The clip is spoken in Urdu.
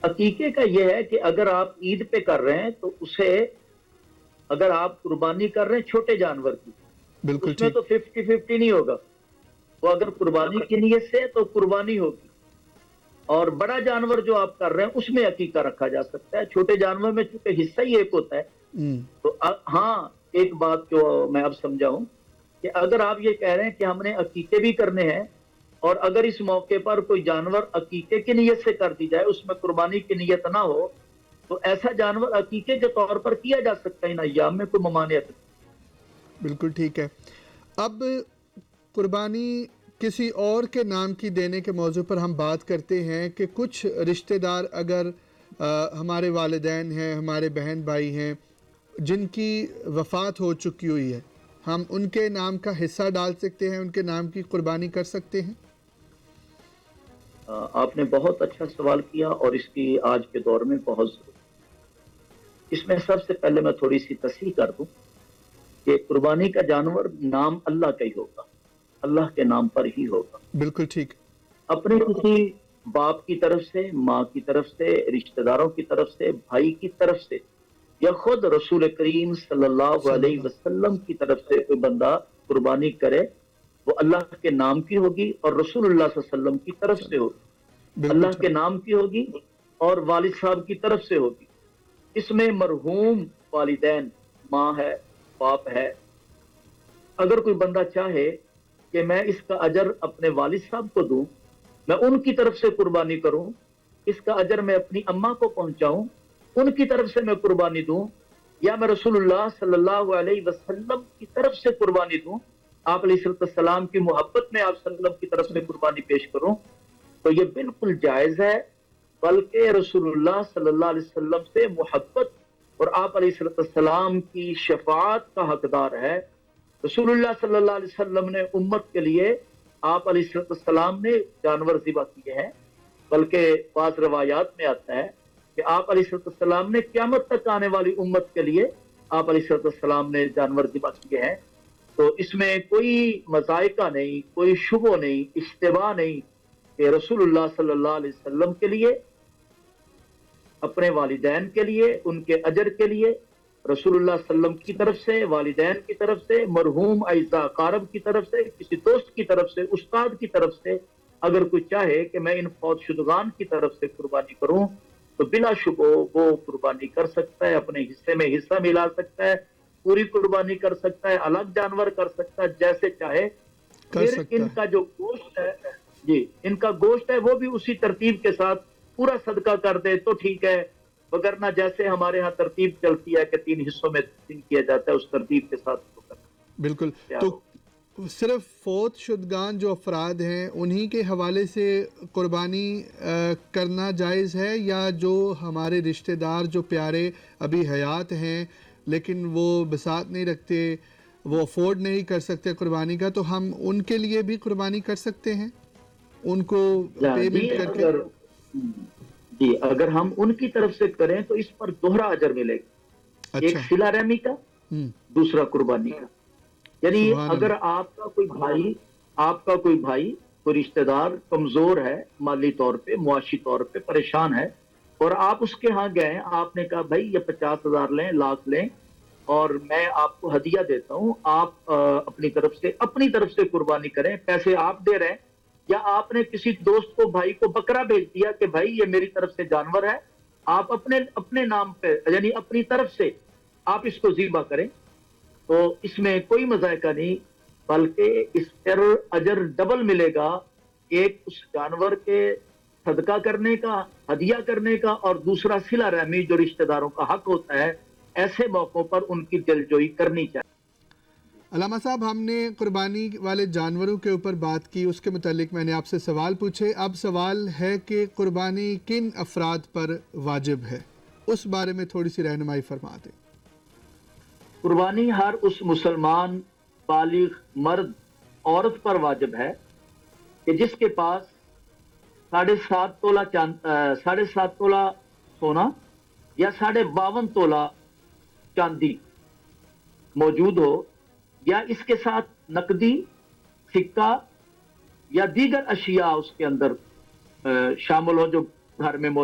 عقیقے کا یہ ہے کہ اگر آپ عید پہ کر رہے ہیں تو اسے اگر آپ قربانی کر رہے ہیں چھوٹے جانور کی بالکل اس میں ٹھیک. تو 50-50 نہیں ہوگا. وہ اگر قربانی کی نیت سے تو قربانی ہوگی. اور بڑا جانور جو آپ کر رہے ہیں اس میں عقیقہ رکھا جا سکتا ہے. چھوٹے جانور میں چونکہ حصہ ہی ایک ہوتا ہے. تو ہاں ایک بات جو میں اب سمجھاؤں کہ اگر آپ یہ کہہ رہے ہیں کہ ہم نے عقیقے بھی کرنے ہیں اور اگر اس موقع پر کوئی جانور عقیقے کی نیت سے کر دی جائے اس میں قربانی کی نیت نہ ہو تو ایسا جانور عقیقے کے طور پر کیا جا سکتا ہے ان ایام میں، کوئی ممانعت نہیں. بالکل ٹھیک ہے. اب قربانی کسی اور کے نام کی دینے کے موضوع پر ہم بات کرتے ہیں کہ کچھ رشتہ دار اگر ہمارے والدین ہیں، ہمارے بہن بھائی ہیں جن کی وفات ہو چکی ہوئی ہے، ہم ان کے نام کا حصہ ڈال سکتے ہیں، ان کے نام کی قربانی کر سکتے ہیں؟ آپ نے بہت اچھا سوال کیا اور اس کی آج کے دور میں بہت ضرورت. اس میں سب سے پہلے میں تھوڑی سی تصحیح کر دوں کہ قربانی کا جانور نام اللہ کا ہی ہوگا، اللہ کے نام پر ہی ہوگا. بالکل ٹھیک. اپنے کسی باپ کی طرف سے، ماں کی طرف سے، رشتہ داروں کی طرف سے، بھائی کی طرف سے یا خود رسول کریم صلی اللہ صلی علیہ اللہ. وسلم کی طرف سے کوئی بندہ قربانی کرے وہ اللہ کے نام کی ہوگی اور رسول اللہ صلی اللہ علیہ وسلم کی طرف سے ہوگی. بالکل اللہ ٹھیک. کے نام کی ہوگی اور والد صاحب کی طرف سے ہوگی. اس میں مرحوم والدین، ماں ہے، باپ ہے. اگر کوئی بندہ چاہے کہ میں اس کا اجر اپنے والد صاحب کو دوں، میں ان کی طرف سے قربانی کروں، اس کا اجر میں اپنی اماں کو پہنچاؤں، ان کی طرف سے میں قربانی دوں، یا میں رسول اللہ صلی اللہ علیہ وسلم کی طرف سے قربانی دوں، آپ علیہ السلام کی محبت میں آپ صلی اللہ علیہ وسلم کی طرف سے قربانی پیش کروں، تو یہ بالکل جائز ہے. بلکہ رسول اللہ صلی اللہ علیہ وسلم سے محبت اور آپ علیہ السلام کی شفاعت کا حقدار ہے. رسول اللہ صلی اللہ علیہ وسلم نے امت کے لیے آپ علیہ السلام نے جانور ذبح کیے ہیں. بلکہ بعض روایات میں آتا ہے کہ آپ علیہ السلام نے قیامت تک آنے والی امت کے لیے آپ علیہ السلام نے جانور ذبح کیے ہیں. تو اس میں کوئی مذائقہ نہیں، کوئی شبہ نہیں، اشتباہ نہیں کہ رسول اللہ صلی اللہ علیہ وسلم کے لیے، اپنے والدین کے لیے، ان کے اجر کے لیے، رسول اللہ صلی اللہ علیہ وسلم کی طرف سے، والدین کی طرف سے، مرحوم اعزاء اقارب کی طرف سے، کسی دوست کی طرف سے، استاد کی طرف سے اگر کوئی چاہے کہ میں ان فوت شدگان کی طرف سے قربانی کروں تو بلا شبہ وہ قربانی کر سکتا ہے، اپنے حصے میں حصہ ملا سکتا ہے، پوری قربانی کر سکتا ہے، الگ جانور کر سکتا ہے، جیسے چاہے. کر پھر سکتا ان ہے. کا جو گوشت ہے، جی ان کا گوشت ہے وہ بھی اسی ترتیب کے ساتھ پورا صدقہ کر دے تو ٹھیک ہے، وگرنہ جیسے ہمارے ہاں ترتیب چلتی ہے کہ 3 حصوں میں تقسیم کیا جاتا ہے اس ترتیب کے ساتھ بالکل. تیار تو ہو. صرف فوت شدگان جو افراد ہیں انہی کے حوالے سے قربانی کرنا جائز ہے، یا جو ہمارے رشتہ دار جو پیارے ابھی حیات ہیں لیکن وہ بساط نہیں رکھتے، وہ افورڈ نہیں کر سکتے قربانی کا، تو ہم ان کے لیے بھی قربانی کر سکتے ہیں ان کو پیمنٹ کر کے؟ جی اگر ہم ان کی طرف سے کریں تو اس پر دوہرا اجر ملے گا، ایک اچھا. صلہ رحمی کا، دوسرا قربانی کا. یعنی سبحان اگر اللہ. آپ کا کوئی بھائی کوئی رشتہ دار کمزور ہے، مالی طور پہ، معاشی طور پہ پریشان ہے، اور آپ اس کے ہاں گئے، آپ نے کہا بھائی یہ 50,000 لیں، لاکھ لیں اور میں آپ کو ہدیہ دیتا ہوں، آپ اپنی طرف سے قربانی کریں، پیسے آپ دے رہے ہیں، یا آپ نے کسی دوست کو، بھائی کو بکرا بھیج دیا کہ بھائی یہ میری طرف سے جانور ہے، آپ اپنے نام پہ یعنی اپنی طرف سے آپ اس کو ذبح کریں، تو اس میں کوئی مذائقہ نہیں، بلکہ اس پر اجر ڈبل ملے گا. ایک اس جانور کے صدقہ کرنے کا، ہدیہ کرنے کا، اور دوسرا صلہ رحمی جو رشتہ داروں کا حق ہوتا ہے، ایسے موقعوں پر ان کی دلجوئی کرنی چاہیے. علامہ صاحب، ہم نے قربانی والے جانوروں کے اوپر بات کی، اس کے متعلق میں نے آپ سے سوال پوچھے. اب سوال ہے کہ قربانی کن افراد پر واجب ہے، اس بارے میں تھوڑی سی رہنمائی فرما دیں. قربانی ہر اس مسلمان بالغ مرد عورت پر واجب ہے کہ جس کے پاس 7.5 تولہ سونا یا 52.5 تولہ چاندی موجود ہو، یا اس کے ساتھ نقدی، سکہ یا دیگر اشیاء اس کے اندر شامل ہو جو گھر میں موجود